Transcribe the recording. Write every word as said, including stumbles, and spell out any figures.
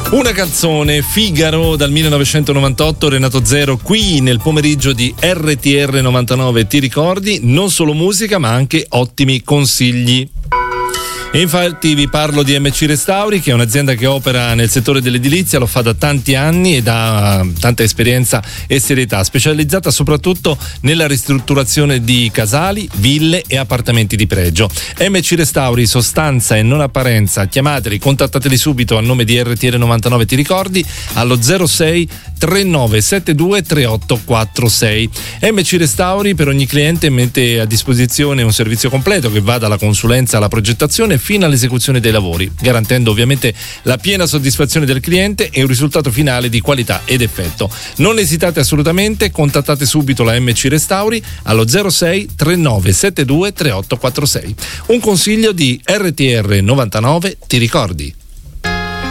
Una canzone, Figaro dal millenovecentonovantotto, Renato Zero, qui nel pomeriggio di R T R novantanove. Ti ricordi? Non solo musica ma anche ottimi consigli. E infatti vi parlo di M C Restauri, che è un'azienda che opera nel settore dell'edilizia, lo fa da tanti anni e ha tanta esperienza e serietà, specializzata soprattutto nella ristrutturazione di casali, ville e appartamenti di pregio. M C Restauri, sostanza e non apparenza. Chiamateli, contattateli subito a nome di R T R novantanove, ti ricordi, allo zero sei trentanove settantadue trentotto quarantasei. M C Restauri per ogni cliente mette a disposizione un servizio completo che va dalla consulenza alla progettazione fino all'esecuzione dei lavori, garantendo ovviamente la piena soddisfazione del cliente e un risultato finale di qualità ed effetto. Non esitate assolutamente, contattate subito la M C Restauri allo zero sei trentanove settantadue trentotto quarantasei. Un consiglio di R T R novantanove, ti ricordi?